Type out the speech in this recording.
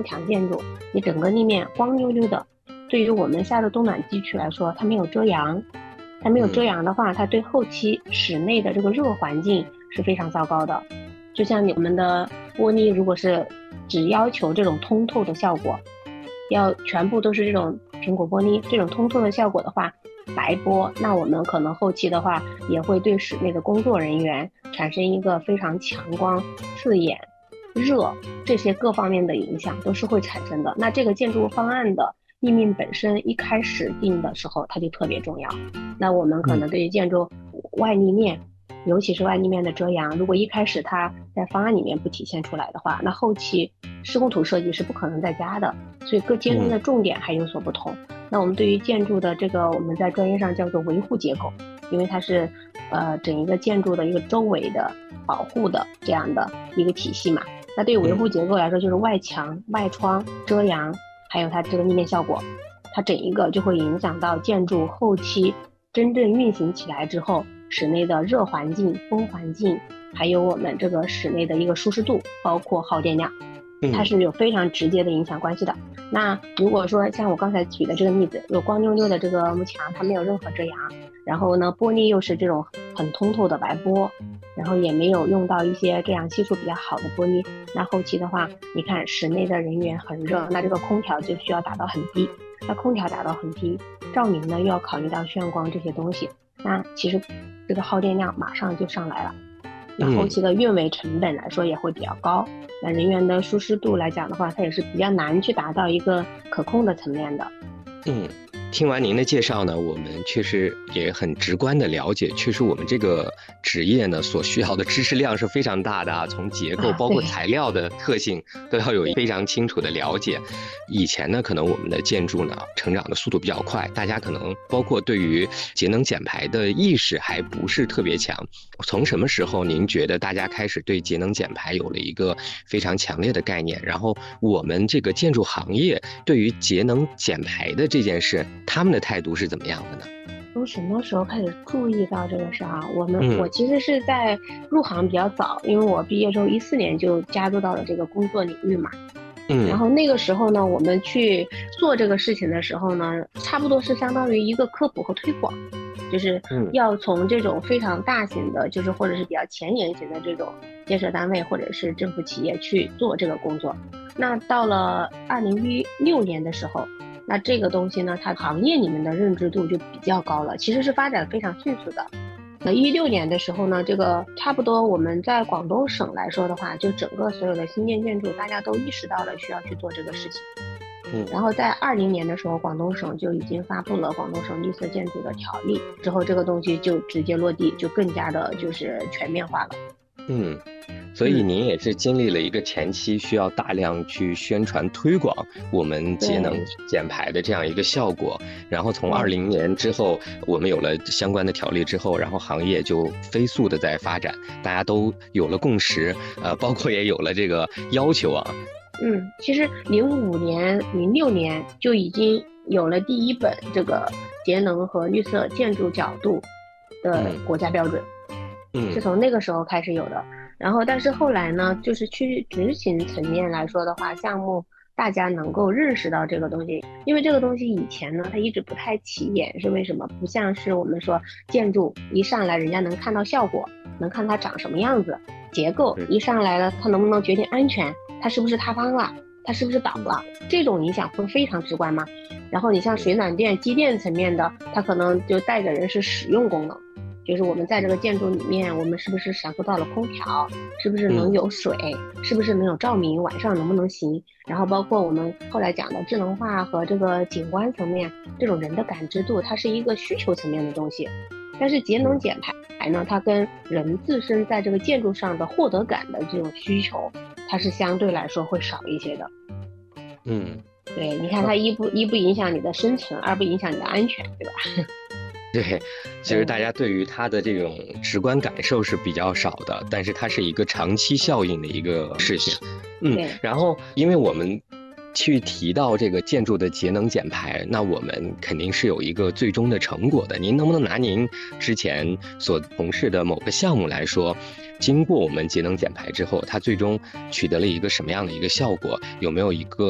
幕墙建筑，你整个立面光溜溜的，对于我们下的冬暖季区来说，它没有遮阳。它没有遮阳的话，它对后期室内的这个热环境是非常糟糕的。就像我们的玻璃，如果是只要求这种通透的效果，要全部都是这种苹果玻璃这种通透的效果的话，白玻，那我们可能后期的话也会对室内的工作人员产生一个非常强光、刺眼、热这些各方面的影响都是会产生的。那这个建筑方案的立面本身一开始定的时候，它就特别重要。那我们可能对于建筑外立面，尤其是外立面的遮阳，如果一开始它在方案里面不体现出来的话，那后期施工图设计是不可能再加的。所以各阶段的重点还有所不同。那我们对于建筑的这个，我们在专业上叫做维护结构，因为它是整一个建筑的一个周围的保护的这样的一个体系嘛。那对于维护结构来说，就是外墙、外窗、遮阳，还有它这个立面效果，它整一个就会影响到建筑后期真正运行起来之后，室内的热环境、风环境，还有我们这个室内的一个舒适度，包括耗电量，它是有非常直接的影响关系的。那如果说像我刚才举的这个例子，有光溜溜的这个幕墙，它没有任何遮阳，然后呢玻璃又是这种很通透的白玻，然后也没有用到一些遮阳系数比较好的玻璃，那后期的话，你看室内的人员很热，那这个空调就需要打到很低，那空调打到很低，照明呢又要考虑到眩光这些东西，那其实这个耗电量马上就上来了。那后期的运维成本来说也会比较高，那人员的舒适度来讲的话，它也是比较难去达到一个可控的层面的。 听完您的介绍呢，我们确实也很直观的了解，确实我们这个职业呢所需要的知识量是非常大的啊，从结构包括材料的特性都要有非常清楚的了解。以前呢，可能我们的建筑呢成长的速度比较快，大家可能包括对于节能减排的意识还不是特别强。从什么时候您觉得大家开始对节能减排有了一个非常强烈的概念？然后我们这个建筑行业对于节能减排的这件事，他们的态度是怎么样的呢？ 从什么时候开始注意到这个事啊？我其实是在入行比较早，因为我毕业之后14年就加入到了这个工作领域嘛。然后那个时候呢，我们去做这个事情的时候呢，差不多是相当于一个科普和推广，就是要从这种非常大型的，就是或者是比较前沿型的这种建设单位或者是政府企业去做这个工作。那到了2016年的时候，那这个东西呢，它行业里面的认知度就比较高了，其实是发展非常迅速的。那16年的时候呢，这个差不多我们在广东省来说的话，就整个所有的新建建筑，大家都意识到了需要去做这个事情。然后在20年的时候，广东省就已经发布了广东省绿色建筑的条例，之后这个东西就直接落地，就更加的就是全面化了。 所以您也是经历了一个前期需要大量去宣传推广我们节能减排的这样一个效果，然后从20年之后，我们有了相关的条例之后，然后行业就飞速的在发展，大家都有了共识，包括也有了这个要求啊。 其实05年、06年就已经有了第一本这个节能和绿色建筑角度的国家标准，是从那个时候开始有的。然后但是后来呢，就是去执行层面来说的话，项目大家能够认识到这个东西，因为这个东西以前呢它一直不太起眼，是为什么？不像是我们说建筑一上来人家能看到效果，能看它长什么样子，结构一上来了它能不能决定安全，它是不是塌方了，它是不是倒了，这种影响会非常直观嘛。然后你像水暖电机电层面的，它可能就带给人是使用功能，就是我们在这个建筑里面，我们是不是享受到了空调，是不是能有水，是不是能有照明，晚上能不能行，然后包括我们后来讲的智能化和这个景观层面，这种人的感知度，它是一个需求层面的东西。但是节能减排呢，它跟人自身在这个建筑上的获得感的这种需求，它是相对来说会少一些的。对，你看它一不影响你的生存，二不影响你的安全，对吧？ 对，其实大家对于它的这种直观感受是比较少的，但是它是一个长期效应的一个事情。然后因为我们去提到这个建筑的节能减排，那我们肯定是有一个最终的成果的。您能不能拿您之前所从事的某个项目来说，经过我们节能减排之后，它最终取得了一个什么样的一个效果？有没有一个